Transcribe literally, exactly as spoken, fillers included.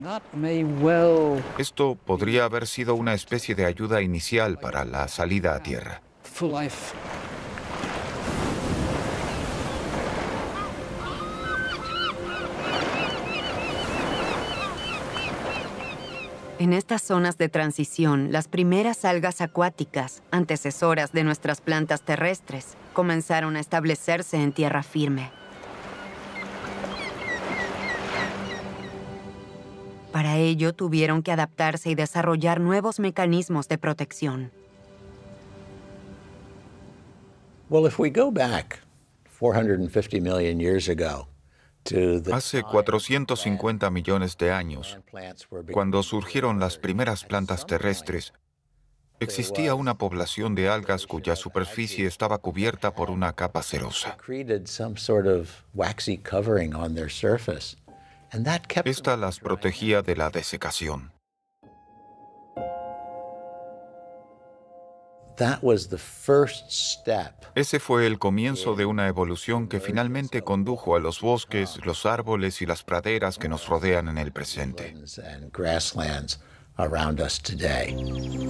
Esto podría haber sido una especie de ayuda inicial para la salida a tierra. En estas zonas de transición, las primeras algas acuáticas, antecesoras de nuestras plantas terrestres, comenzaron a establecerse en tierra firme. Para ello, tuvieron que adaptarse y desarrollar nuevos mecanismos de protección. Well, if we go back four hundred fifty million years ago, Hace cuatrocientos cincuenta millones de años, cuando surgieron las primeras plantas terrestres, existía una población de algas cuya superficie estaba cubierta por una capa cerosa. Esta las protegía de la desecación. Ese fue el comienzo de una evolución que finalmente condujo a los bosques, los árboles y las praderas que nos rodean en el presente.